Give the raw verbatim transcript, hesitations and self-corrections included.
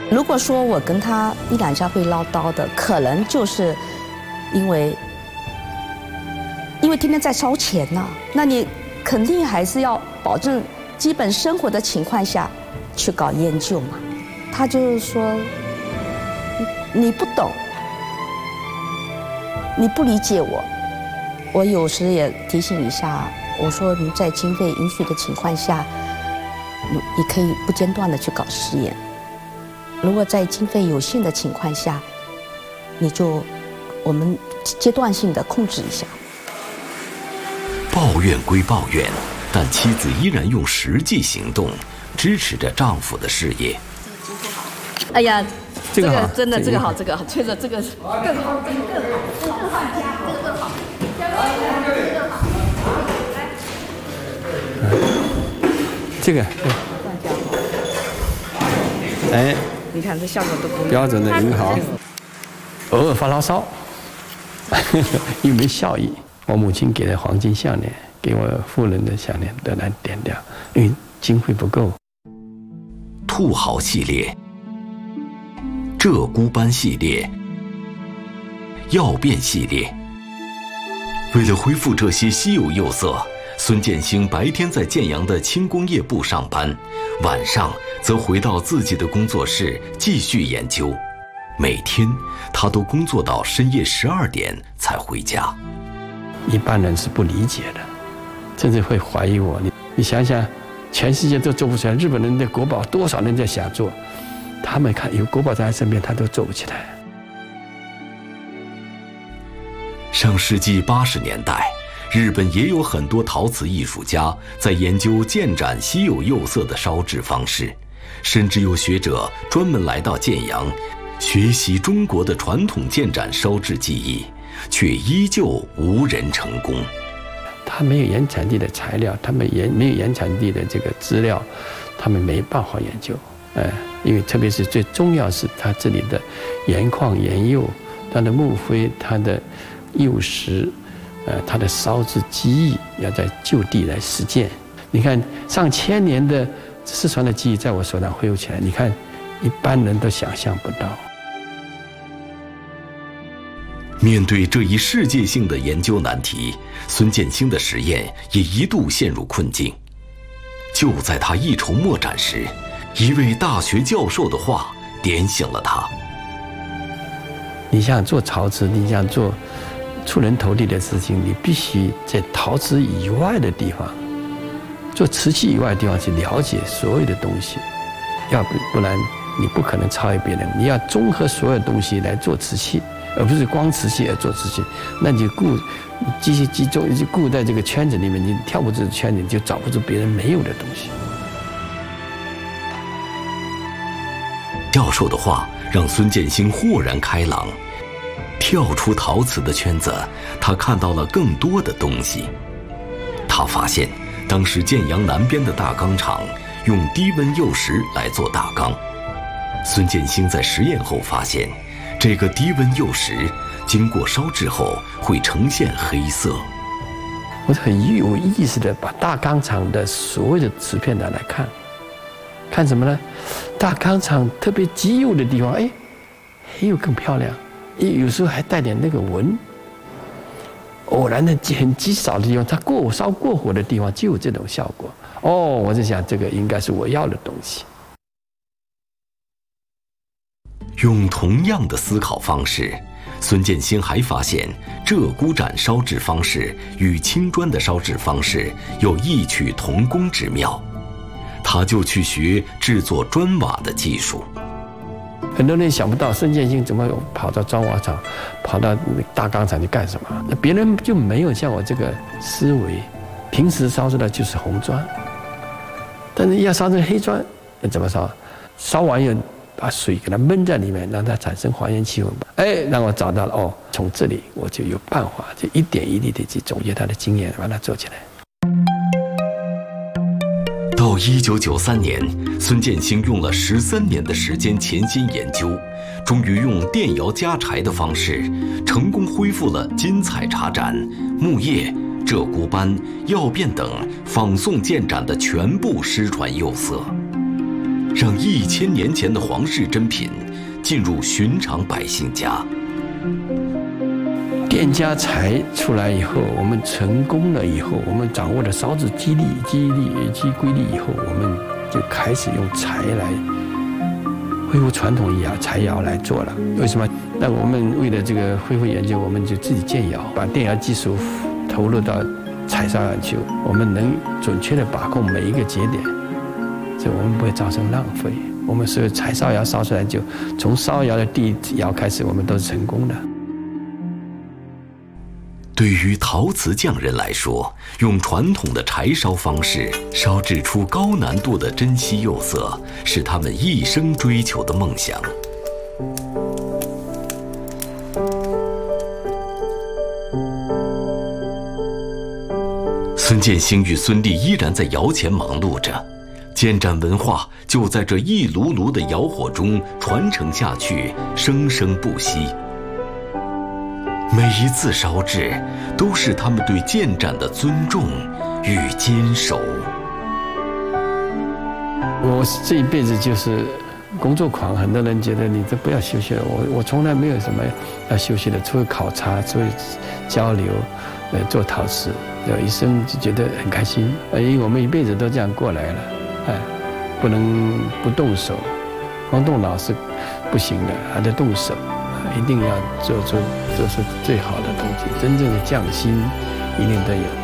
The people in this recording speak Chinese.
如果说我跟他一两下会唠叨的，可能就是因为因为天天在烧钱呐、啊，那你肯定还是要保证基本生活的情况下去搞研究嘛。他就是说你不懂，你不理解我。我有时也提醒一下，我说你在经费允许的情况下，你你可以不间断的去搞实验。如果在经费有限的情况下，你就我们阶段性的控制一下。 抱怨归抱怨，但妻子依然用实际行动支持着丈夫的事业。 哎呀， 这个好， 真的这个好，这个好，确实这个更好，这个更好，这个更好，这个更好。 这个，哎。 你看这效果都不标准的银行，偶尔发牢骚，又没效益。我母亲给的黄金项链，给我夫人的项链都来点掉，因为经费不够。 兔毫系列、鹧鸪斑系列、曜变系列，为了恢复这些稀有釉色，孙建兴白天在建阳的轻工业部上班，晚上则回到自己的工作室继续研究。每天他都工作到深夜十二点才回家。 一般人是不理解的，甚至会怀疑我。你你想想，全世界都做不出来，日本人的国宝多少人在想做，他们看有国宝在他身边，他都做不起来。 上世纪八十年代，日本也有很多陶瓷艺术家在研究建盏稀有釉色的烧制方式，甚至有学者专门来到建阳，学习中国的传统建盏烧制技艺，却依旧无人成功。 他没有原产地的材料，他们也没有原产地的这个资料，他们没办法研究。呃，因为特别是最重要是他这里的原矿、原釉，它的木灰、它的釉石。呃，它的烧制技艺要在就地来实践。你看上千年的失传的技艺在我手上恢复起来，你看一般人都想象不到。 面对这一世界性的研究难题，孙建兴的实验也一度陷入困境。就在他一筹莫展时，一位大学教授的话点醒了他。 你想做陶瓷，你想做出人头地的事情，你必须在陶瓷以外的地方，做瓷器以外的地方去了解所有的东西，要不不然你不可能超越别人。你要综合所有东西来做瓷器，而不是光瓷器而做瓷器，那你就固继续集中就固在这个圈子里面，你跳不出圈子，你就找不出别人没有的东西。 教授的话让孙建兴豁然开朗。跳出陶瓷的圈子，他看到了更多的东西。他发现，当时建阳南边的大钢厂用低温釉石来做大钢。孙建兴在实验后发现，这个低温釉石经过烧制后会呈现黑色。 我很有意识的把大钢厂的所有的瓷片拿来看，看什么呢？大钢厂特别极釉的地方，哎，黑釉更漂亮。有时候还带点那个纹，偶然的很极少的地方，它过烧过火的地方就有这种效果。哦，我在想这个应该是我要的东西。 用同样的思考方式，孙建兴还发现鹧鸪盏烧制方式与青砖的烧制方式有异曲同工之妙，他就去学制作砖瓦的技术。 很多人想不到孙建兴怎么跑到砖瓦厂，跑到大钢厂去干什么？那别人就没有像我这个思维，平时烧出来就是红砖，但是要烧成黑砖，那怎么烧？烧完以后把水给它闷在里面，让它产生还原气氛。哎，让我找到了哦，从这里我就有办法，就一点一滴的去总结他的经验，把它做起来。 到一九九三年，孙建兴用了十三年的时间潜心研究，终于用电窑加柴的方式，成功恢复了金彩茶盏、木叶、鹧鸪斑、曜变等仿宋建盏的全部失传釉色。 让一千年前的皇室珍品进入寻常百姓家。 店家柴出来以后，我们成功了以后，我们掌握了烧制机理、机理机规律以后，我们就开始用柴来恢复传统窑柴窑来做了。为什么？那我们为了这个恢复研究，我们就自己建窑，把电窑技术投入到柴烧窑去，我们能准确地把控每一个节点，所以我们不会造成浪费。我们所有柴烧窑烧出来，就从烧窑的第一窑开始，我们都是成功的。 对于陶瓷匠人来说，用传统的柴烧方式烧制出高难度的珍稀釉色，是他们一生追求的梦想。孙建兴与孙俪依然在窑前忙碌着，建盏文化就在这一炉炉的窑火中传承下去，生生不息。每一次烧制，都是他们对建盏的尊重与坚守。 我这一辈子就是工作狂，很多人觉得你这不要休息了，我我从来没有什么要休息的，除了考察，除了交流，呃，做陶瓷，有一生就觉得很开心。因为我们一辈子都这样过来了，哎，不能不动手，光动脑是不行的，还得动手。一定要做出做出最好的东西，真正的匠心一定都有。